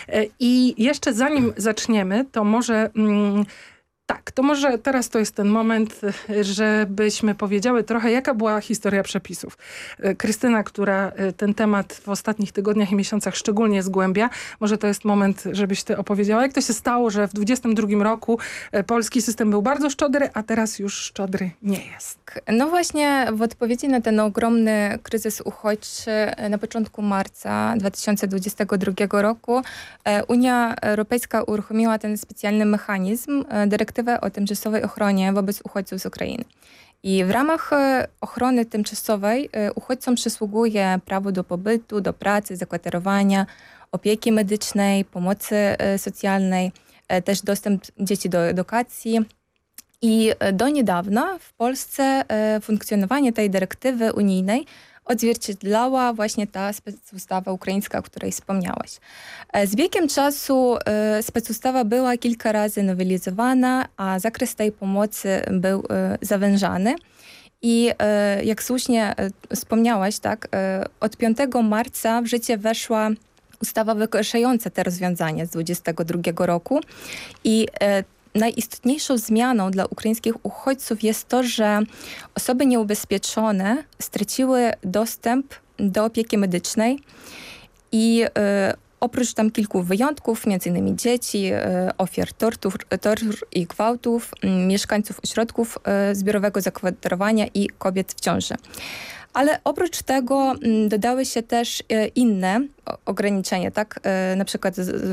I jeszcze zanim zaczniemy, to może... Tak, to może teraz to jest ten moment, żebyśmy powiedziały trochę, jaka była historia przepisów. Krystyna, która ten temat w ostatnich tygodniach i miesiącach szczególnie zgłębia, może to jest moment, żebyś ty opowiedziała, jak to się stało, że w 22 roku polski system był bardzo szczodry, a teraz już szczodry nie jest. No właśnie w odpowiedzi na ten ogromny kryzys uchodźczy na początku marca 2022 roku Unia Europejska uruchomiła ten specjalny mechanizm, dyrektywę o tymczasowej ochronie wobec uchodźców z Ukrainy. I w ramach ochrony tymczasowej uchodźcom przysługuje prawo do pobytu, do pracy, zakwaterowania, opieki medycznej, pomocy socjalnej, też dostęp dzieci do edukacji. I do niedawna w Polsce funkcjonowanie tej dyrektywy unijnej odzwierciedlała właśnie ta specustawa ukraińska, o której wspomniałaś. Z biegiem czasu specustawa była kilka razy nowelizowana, a zakres tej pomocy był zawężany. I jak słusznie wspomniałaś, tak, od 5 marca w życie weszła ustawa wygłaszająca te rozwiązania z 2022 roku i najistotniejszą zmianą dla ukraińskich uchodźców jest to, że osoby nieubezpieczone straciły dostęp do opieki medycznej i oprócz tam kilku wyjątków, m.in. dzieci, ofiar tortur i gwałtów, mieszkańców ośrodków zbiorowego zakwaterowania i kobiet w ciąży. Ale oprócz tego dodały się też inne ograniczenia, tak? Na przykład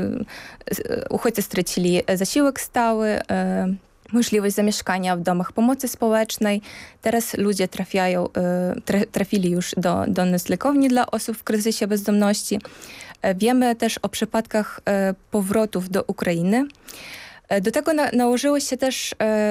uchodźcy stracili zasiłek stały, możliwość zamieszkania w domach pomocy społecznej. Teraz ludzie trafili już do noclegowni dla osób w kryzysie bezdomności. Wiemy też o przypadkach powrotów do Ukrainy. Do tego nałożyło się też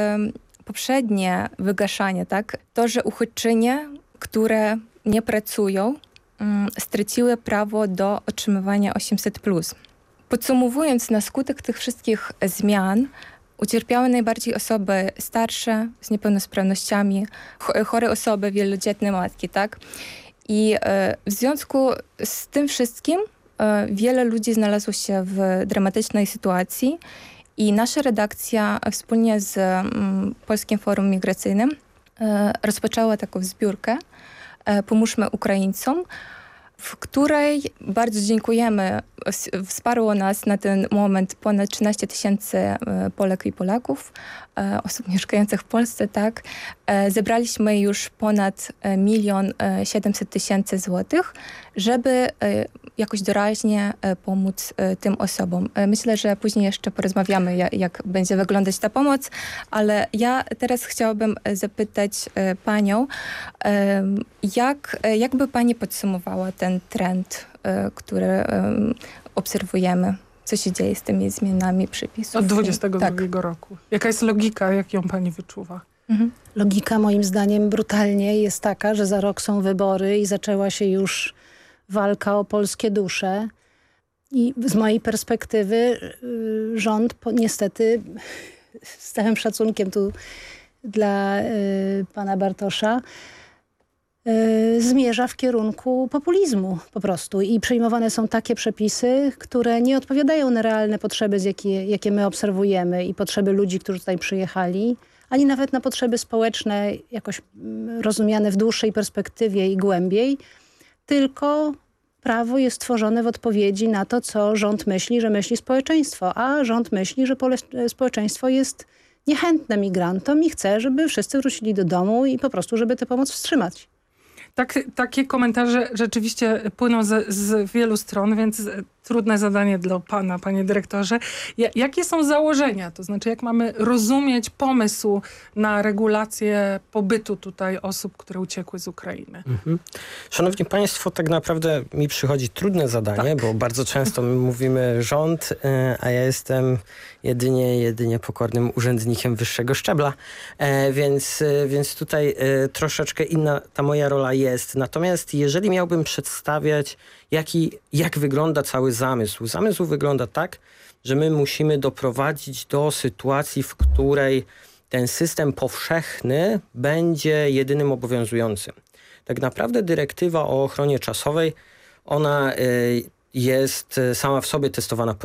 poprzednie wygaszanie, tak? To, że uchodźczynie, które nie pracują, straciły prawo do otrzymywania 800+. Podsumowując, na skutek tych wszystkich zmian ucierpiały najbardziej osoby starsze, z niepełnosprawnościami, chore osoby, wielodzietne matki, tak? I w związku z tym wszystkim wiele ludzi znalazło się w dramatycznej sytuacji i nasza redakcja wspólnie z Polskim Forum Migracyjnym rozpoczęła taką zbiórkę Pomóżmy Ukraińcom, w której bardzo dziękujemy. Wsparło nas na ten moment ponad 13 000 Polek i Polaków, osób mieszkających w Polsce, tak. Zebraliśmy już ponad 1 700 000 złotych, żeby jakoś doraźnie pomóc tym osobom. Myślę, że później jeszcze porozmawiamy, jak będzie wyglądać ta pomoc, ale ja teraz chciałabym zapytać panią, jak by pani podsumowała ten trend, który obserwujemy? Co się dzieje z tymi zmianami przepisów? Od 22 roku. Jaka jest logika, jak ją pani wyczuwa? Logika moim zdaniem brutalnie jest taka, że za rok są wybory i zaczęła się już walka o polskie dusze. I z mojej perspektywy rząd niestety, z całym szacunkiem tu dla pana Bartosza, zmierza w kierunku populizmu po prostu i przyjmowane są takie przepisy, które nie odpowiadają na realne potrzeby, jakie my obserwujemy i potrzeby ludzi, którzy tutaj przyjechali, ani nawet na potrzeby społeczne jakoś rozumiane w dłuższej perspektywie i głębiej, tylko prawo jest tworzone w odpowiedzi na to, co rząd myśli, że myśli społeczeństwo, a rząd myśli, że społeczeństwo jest niechętne migrantom i chce, żeby wszyscy wrócili do domu i po prostu, żeby tę pomoc wstrzymać. Takie komentarze rzeczywiście płyną z wielu stron, więc trudne zadanie dla pana, panie dyrektorze. Jakie są założenia? To znaczy, jak mamy rozumieć pomysł na regulację pobytu tutaj osób, które uciekły z Ukrainy? Szanowni państwo, tak naprawdę mi przychodzi trudne zadanie, bo bardzo często my mówimy rząd, a ja jestem jedynie pokornym urzędnikiem wyższego szczebla, więc tutaj troszeczkę inna ta moja rola jest. Natomiast jeżeli miałbym przedstawiać, jak wygląda cały zamysł. Zamysł wygląda tak, że my musimy doprowadzić do sytuacji, w której ten system powszechny będzie jedynym obowiązującym. Tak naprawdę dyrektywa o ochronie czasowej, ona jest sama w sobie testowana